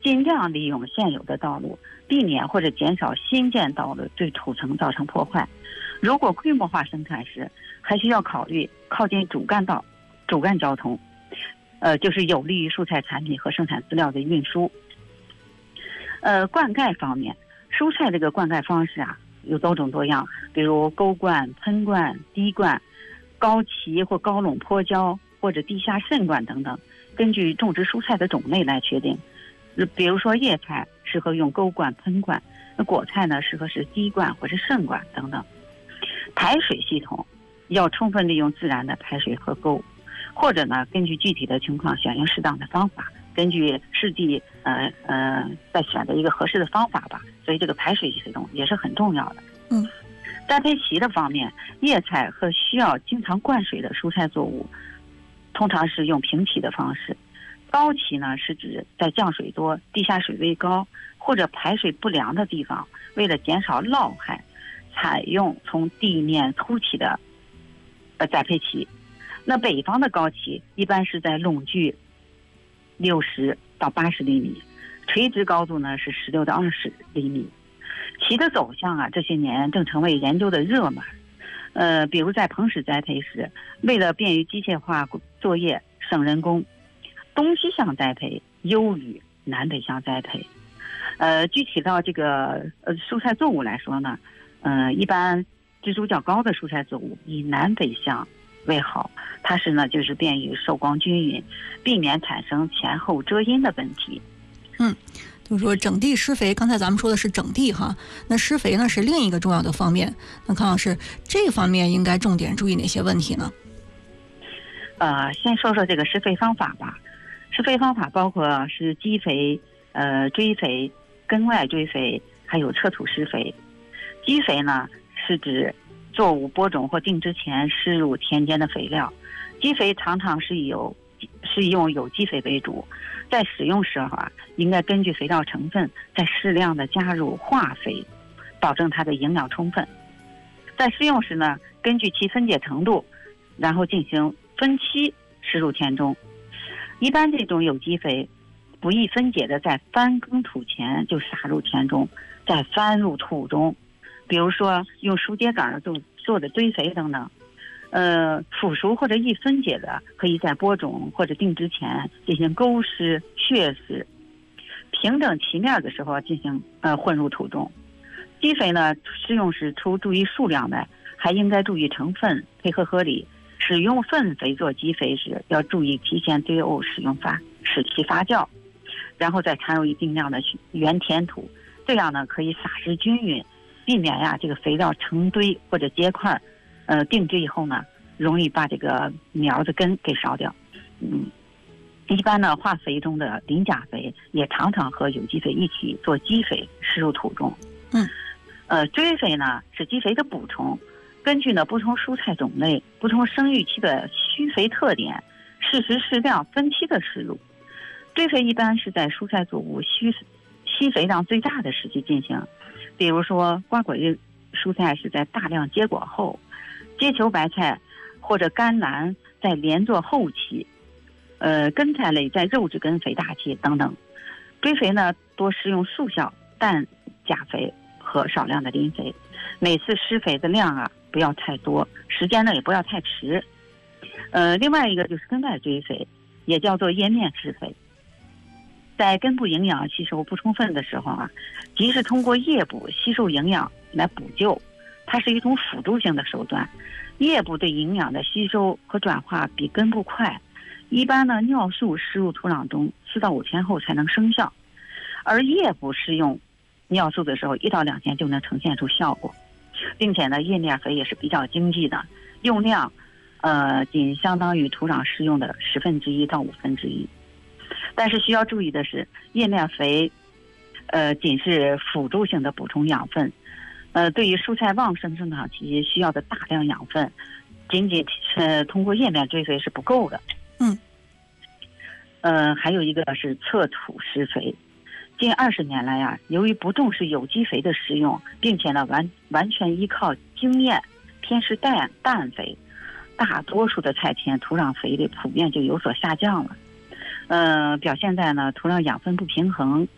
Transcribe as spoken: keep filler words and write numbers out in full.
尽量利用现有的道路，避免或者减少新建道路对土层造成破坏。如果规模化生产时，还需要考虑靠近主干道、主干交通，呃，就是有利于蔬菜产品和生产资料的运输。呃，灌溉方面，蔬菜这个灌溉方式啊有多种多样，比如沟灌、喷灌、滴灌、高畦或高垄坡浇或者地下渗灌等等，根据种植蔬菜的种类来确定。比如说叶菜适合用沟灌、喷灌，那果菜呢适合是滴灌或者渗灌等等。排水系统要充分利用自然的排水河沟，或者呢根据具体的情况选用适当的方法，根据适地呃呃再选择一个合适的方法吧。所以这个排水系统也是很重要的。 嗯， 栽培期的方面，叶菜和需要经常灌水的蔬菜作物，通常是用平畦的方式。高畦呢是指在降水多、地下水位高或者排水不良的地方，为了减少涝害，采用从地面凸起的呃栽培期。那北方的高畦一般是在垄距六十到八十厘米，垂直高度呢是十六到二十厘米。畦的走向啊，这些年正成为研究的热门。呃，比如在棚室栽培时，为了便于机械化作业、省人工，东西向栽培优于南北向栽培。呃，具体到这个呃蔬菜作物来说呢，呃，一般植株较高的蔬菜作物以南北向为好，它是呢就是便于受光均匀，避免产生前后遮阴的问题。 嗯，就是说整地施肥，刚才咱们说的是整地哈，那施肥呢是另一个重要的方面。那康老师，这个方面应该重点注意哪些问题呢？ 呃，先说说这个施肥方法吧。施肥方法包括是基肥、呃追肥、根外追肥，还有测土施肥。基肥呢是指作物播种或定植前施入田间的肥料，基肥常常是有是以用有机肥为主。在使用时候啊，应该根据肥料成分再适量的加入化肥，保证它的营养充分。在施用时呢，根据其分解程度，然后进行分期施入田中。一般这种有机肥不易分解的，在翻耕土前就撒入田中，再翻入土中。比如说用树秸秆做做的堆肥等等。呃，腐熟或者易分解的，可以在播种或者定植前进行沟施、血施，平整其面的时候进行呃混入土中。基肥呢，施用时除注意数量外，还应该注意成分配合合理。使用粪肥做基肥时，要注意提前堆沤使用发使其发酵，然后再掺入一定量的原填土，这样呢可以撒施均匀，避免呀这个肥料成堆或者结块。呃，定植以后呢，容易把这个苗的根给烧掉。嗯，一般呢，化肥中的磷钾肥也常常和有机肥一起做基肥施入土中。 嗯， 呃，追肥呢是基肥的补充，根据呢不同蔬菜种类、不同生育期的需肥特点，适时适量分期的施入。追肥一般是在蔬菜作物需吸肥量最大的时期进行，比如说瓜果类蔬菜是在大量结果后。结球白菜或者甘蓝在连作后期，呃，根菜类在肉质根肥大期等等。追肥呢，多施用速效氮钾肥和少量的磷肥。每次施肥的量啊，不要太多，时间呢也不要太迟。呃，另外一个就是根外追肥，也叫做叶面施肥。在根部营养吸收不充分的时候啊，即是通过叶部吸收营养来补救。它是一种辅助性的手段，叶部对营养的吸收和转化比根部快。一般呢，尿素施入土壤中四到五天后才能生效，而叶部施用尿素的时候，一到两天就能呈现出效果，并且呢，叶面肥也是比较经济的，用量呃仅相当于土壤施用的十分之一到五分之一。但是需要注意的是，叶面肥呃仅是辅助性的补充养分。呃，对于蔬菜旺盛生长期需要的大量养分，仅仅呃通过叶面追肥是不够的。 嗯， 呃，还有一个是测土施肥。近二十年来呀、啊，由于不重视有机肥的使用，并且呢完完全依靠经验偏施氮氮肥，大多数的菜田土壤肥力普遍就有所下降了。呃，表现在呢土壤养分不平衡，